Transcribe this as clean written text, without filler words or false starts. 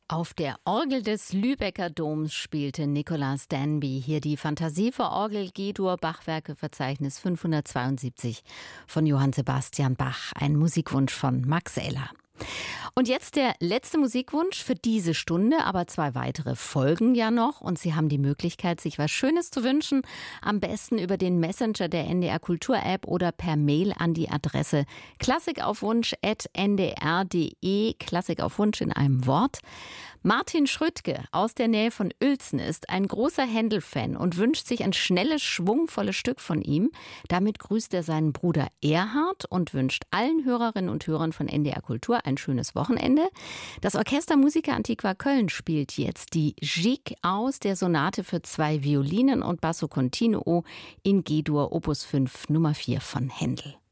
Auf der Orgel des Lübecker Doms spielte Nicolas Danby hier die Fantasie für Orgel G-Dur Bachwerke Verzeichnis 572 von Johann Sebastian Bach, ein Musikwunsch von Max Eller. Und jetzt der letzte Musikwunsch für diese Stunde, aber 2 weitere folgen ja noch und Sie haben die Möglichkeit, sich was Schönes zu wünschen, am besten über den Messenger der NDR Kultur App oder per Mail an die Adresse klassikaufwunsch@ndr.de, Klassik auf Wunsch in einem Wort. Martin Schröttke aus der Nähe von Uelzen ist ein großer Händel-Fan und wünscht sich ein schnelles, schwungvolles Stück von ihm. Damit grüßt er seinen Bruder Erhard und wünscht allen Hörerinnen und Hörern von NDR Kultur ein schönes Wochenende. Das Orchester Musica Antiqua Köln spielt jetzt die Gigue aus der Sonate für 2 Violinen und Basso Continuo in G-Dur Opus 5 Nummer 4 von Händel.